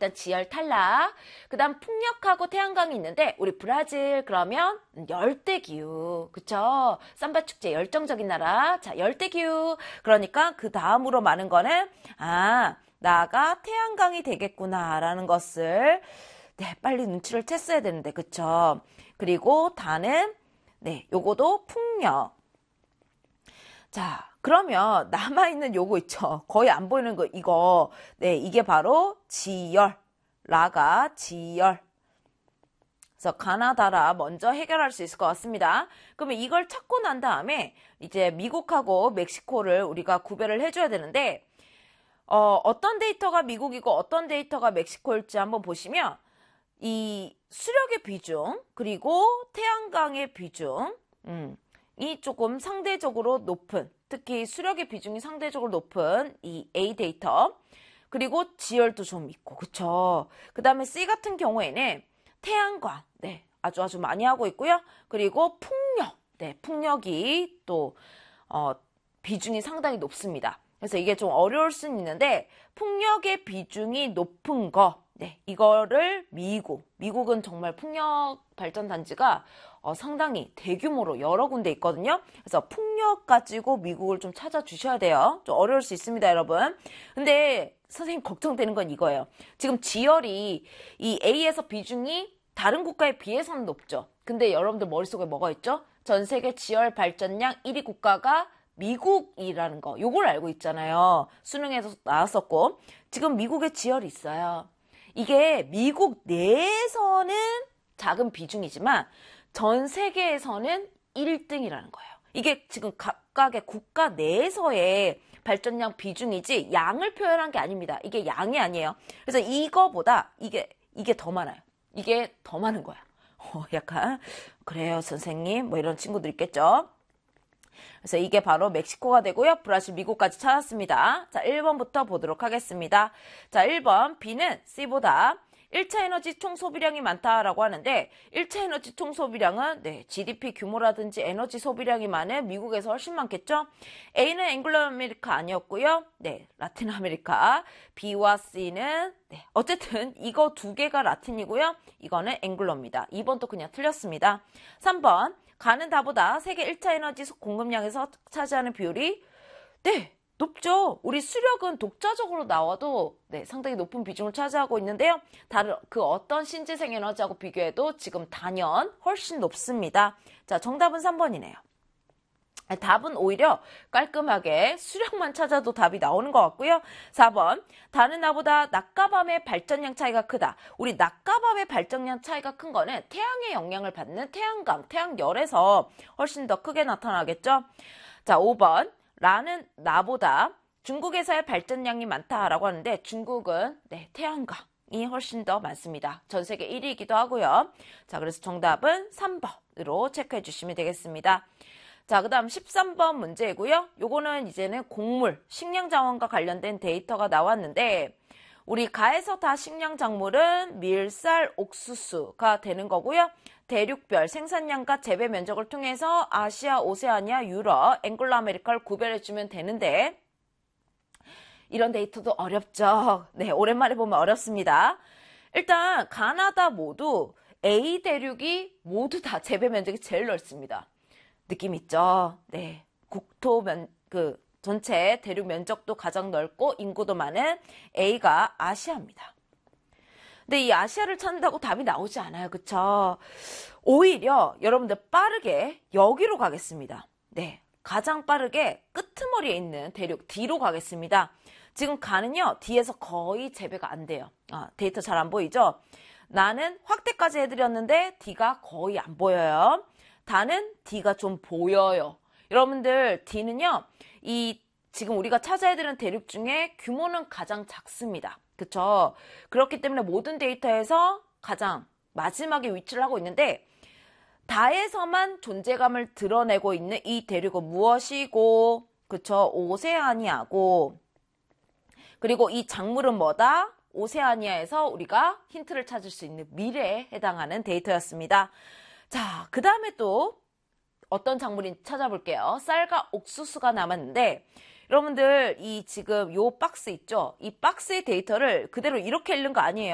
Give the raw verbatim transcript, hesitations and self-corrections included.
일단 지열 탈락. 그 다음 풍력하고 태양광이 있는데 우리 브라질 그러면 열대기후. 그쵸? 삼바 축제 열정적인 나라. 자, 열대기후. 그러니까 그 다음으로 많은 거는 아, 나가 태양광이 되겠구나 라는 것을 네, 빨리 눈치를 챘어야 되는데 그쵸? 그리고 다는 네, 요거도 풍력. 자, 그러면 남아있는 요거 있죠. 거의 안 보이는 거 이거. 네, 이게 바로 지열. 라가 지열. 그래서 가나다라 먼저 해결할 수 있을 것 같습니다. 그러면 이걸 찾고 난 다음에 이제 미국하고 멕시코를 우리가 구별을 해줘야 되는데 어, 어떤 데이터가 미국이고 어떤 데이터가 멕시코일지 한번 보시면 이 수력의 비중 그리고 태양광의 비중 음, 이 조금 상대적으로 높은 특히 수력의 비중이 상대적으로 높은 이 A 데이터 그리고 지열도 좀 있고 그쵸. 그 다음에 C 같은 경우에는 태양광 네 아주 아주 많이 하고 있고요. 그리고 풍력 네 풍력이 또 어, 비중이 상당히 높습니다. 그래서 이게 좀 어려울 수는 있는데 풍력의 비중이 높은 거 네, 이거를 미국, 미국은 정말 풍력 발전 단지가 어, 상당히 대규모로 여러 군데 있거든요. 그래서 풍력 가지고 미국을 좀 찾아주셔야 돼요. 좀 어려울 수 있습니다, 여러분. 근데 선생님 걱정되는 건 이거예요. 지금 지열이 이 A에서 비중이 다른 국가에 비해서는 높죠. 근데 여러분들 머릿속에 뭐가 있죠? 전 세계 지열 발전량 일 위 국가가 미국이라는 거. 요걸 알고 있잖아요. 수능에서 나왔었고. 지금 미국에 지열이 있어요. 이게 미국 내에서는 작은 비중이지만 전 세계에서는 일 등이라는 거예요. 이게 지금 각각의 국가 내에서의 발전량 비중이지 양을 표현한 게 아닙니다. 이게 양이 아니에요. 그래서 이거보다 이게 이게 더 많아요. 이게 더 많은 거야. 어, 약간 그래요 선생님 뭐 이런 친구들 있겠죠. 그래서 이게 바로 멕시코가 되고요. 브라질, 미국까지 찾았습니다. 자, 일 번부터 보도록 하겠습니다. 자, 일 번 B는 C보다 일 차 에너지 총 소비량이 많다라고 하는데 일 차 에너지 총 소비량은 네, 지디피 규모라든지 에너지 소비량이 많은 미국에서 훨씬 많겠죠. A는 앵글로 아메리카 아니었고요. 네, 라틴 아메리카. B와 C는 네, 어쨌든 이거 두 개가 라틴이고요. 이거는 앵글로입니다. 이 번도 그냥 틀렸습니다. 삼 번 가는 다보다 세계 일 차 에너지 공급량에서 차지하는 비율이 네 높죠. 우리 수력은 독자적으로 나와도 네, 상당히 높은 비중을 차지하고 있는데요. 다른 그 어떤 신재생 에너지하고 비교해도 지금 단연 훨씬 높습니다. 자, 정답은 삼 번이네요. 답은 오히려 깔끔하게 수력만 찾아도 답이 나오는 것 같고요. 사 번 다른 나보다 낮과 밤의 발전량 차이가 크다. 우리 낮과 밤의 발전량 차이가 큰 거는 태양의 영향을 받는 태양광, 태양열에서 훨씬 더 크게 나타나겠죠. 자, 오 번 라는 나보다 중국에서의 발전량이 많다라고 하는데 중국은 네, 태양광이 훨씬 더 많습니다. 전 세계 일 위이기도 하고요. 자, 그래서 정답은 삼 번으로 체크해 주시면 되겠습니다. 자, 그 다음 십삼 번 문제고요. 요거는 이제는 곡물, 식량자원과 관련된 데이터가 나왔는데 우리 가에서 다 식량작물은 밀, 쌀, 옥수수가 되는 거고요. 대륙별 생산량과 재배 면적을 통해서 아시아, 오세아니아, 유럽, 앵글로 아메리카를 구별해주면 되는데 이런 데이터도 어렵죠. 네, 오랜만에 보면 어렵습니다. 일단 가나다 모두 A 대륙이 모두 다 재배 면적이 제일 넓습니다. 느낌 있죠? 네. 국토 면, 그, 전체 대륙 면적도 가장 넓고 인구도 많은 A가 아시아입니다. 근데 이 아시아를 찾는다고 답이 나오지 않아요. 그쵸? 오히려 여러분들 빠르게 여기로 가겠습니다. 네. 가장 빠르게 끄트머리에 있는 대륙 D로 가겠습니다. 지금 가는요, D에서 거의 재배가 안 돼요. 아, 데이터 잘 안 보이죠? 나는 확대까지 해드렸는데 D가 거의 안 보여요. 다는 D가 좀 보여요. 여러분들 D는요. 이 지금 우리가 찾아야 되는 대륙 중에 규모는 가장 작습니다. 그쵸? 그렇기 때문에 모든 데이터에서 가장 마지막에 위치를 하고 있는데 다에서만 존재감을 드러내고 있는 이 대륙은 무엇이고 그쵸? 오세아니아고 그리고 이 작물은 뭐다? 오세아니아에서 우리가 힌트를 찾을 수 있는 밀에 해당하는 데이터였습니다. 자, 그 다음에 또 어떤 작물인지 찾아볼게요. 쌀과 옥수수가 남았는데 여러분들 이 지금 요 박스 있죠? 이 박스의 데이터를 그대로 이렇게 읽는 거 아니에요.